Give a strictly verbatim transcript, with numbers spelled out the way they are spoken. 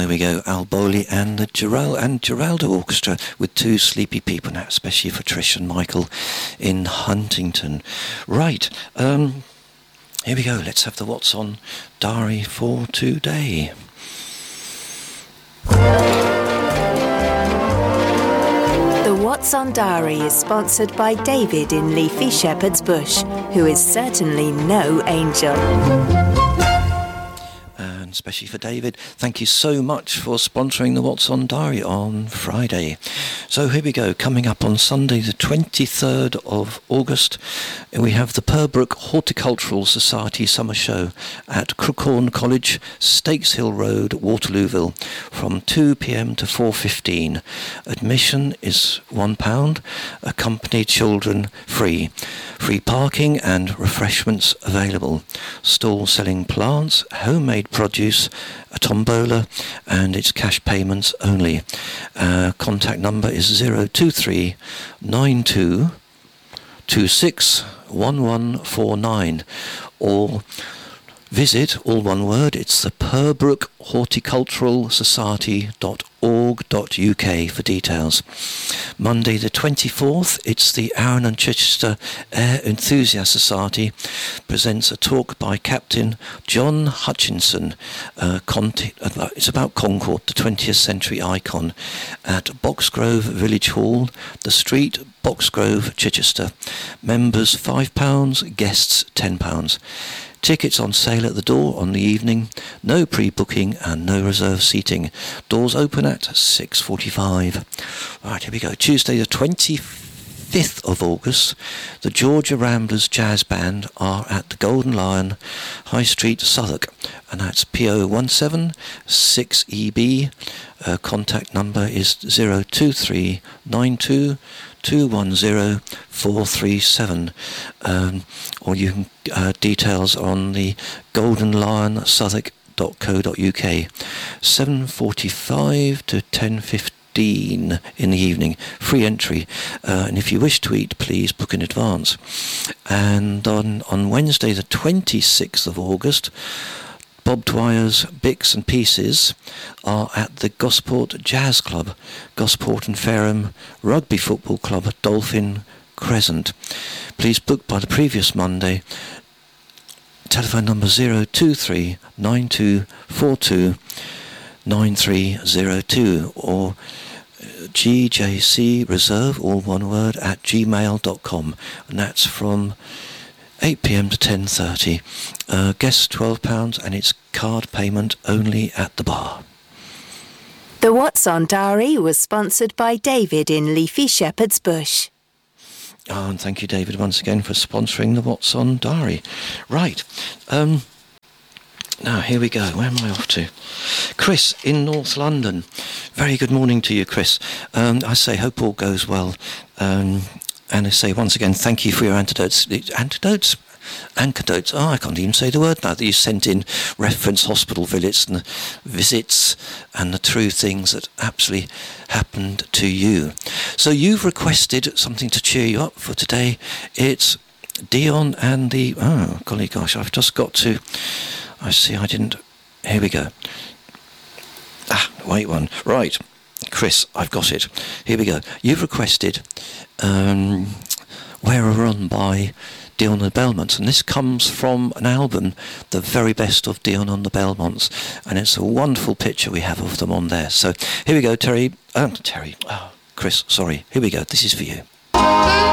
there we go, Al Bowley and the Gerald and Geraldo Orchestra with Two Sleepy People, now especially for Trish and Michael in Huntington. Right, um, here we go. Let's have the What's On Diary for today. The What's On Diary is sponsored by David in Leafy Shepherd's Bush, who is certainly no angel. And especially for David, thank you so much for sponsoring the What's On Diary on Friday. So here we go. Coming up on Sunday the twenty-third of August, we have the Purbrook Horticultural Society Summer Show at Crookhorn College, Stakes Hill Road, Waterlooville, from two p.m. to four fifteen. Admission is one pound, accompanied children free. Free parking and refreshments available. Stall selling plants, homemade produce, a tombola, and it's cash payments only. Uh, contact number is zero two three nine two two six one one four nine, or visit, all one word, it's the Purbrook Horticultural Society dot org dot uk for details. Monday the twenty-fourth, it's the Arran and Chichester Air Enthusiast Society presents a talk by Captain John Hutchinson. Uh, Conti- it's about Concorde, the twentieth century icon, at Boxgrove Village Hall, the street, Boxgrove, Chichester. Members five pounds, guests ten pounds. Tickets on sale at the door on the evening, no pre-booking and no reserve seating. Doors open at six forty-five. Right, here we go. Tuesday the twenty-fifth of August, the Georgia Ramblers Jazz Band are at the Golden Lion, High Street, Southwark, and that's P O one seven six E B. Uh, contact number is zero two three nine two two one zero four three seven, um, or you can uh, details on the Golden Lion Southwark dot co dot uk. seven forty-five to ten fifteen in the evening, free entry, uh, and if you wish to eat, please book in advance. And on on Wednesday the twenty-sixth of August, Bob Dwyer's Bits and Pieces are at the Gosport Jazz Club, Gosport and Fareham Rugby Football Club, Dolphin Crescent. Please book by the previous Monday. Telephone number zero two three nine two four two nine three zero two, or G J C Reserve, all one word, at gmail dot com, and that's from eight p.m. to ten thirty. Uh, guests twelve pounds, and it's card payment only at the bar. The What's On Diary was sponsored by David in Leafy Shepherd's Bush. Oh, and thank you, David, once again for sponsoring the What's On Diary. Right. Um, now, here we go. Where am I off to? Chris in North London. Very good morning to you, Chris. Um, I say, hope all goes well. Um, and I say, once again, thank you for your antidotes. Antidotes? Antidotes. Oh, I can't even say the word now that you sent in reference hospital visits and visits and the true things that actually happened to you. So you've requested something to cheer you up for today. It's Dion and the... Oh, golly gosh, I've just got to... I see I didn't... Here we go. Ah, wait one. Right. Chris, I've got it. Here we go. You've requested um, Where a Run by Dion and the Belmonts, and this comes from an album, The Very Best of Dion and the Belmonts, and it's a wonderful picture we have of them on there. So here we go, Terry. Uh, Terry. Oh, Chris, sorry. Here we go. This is for you.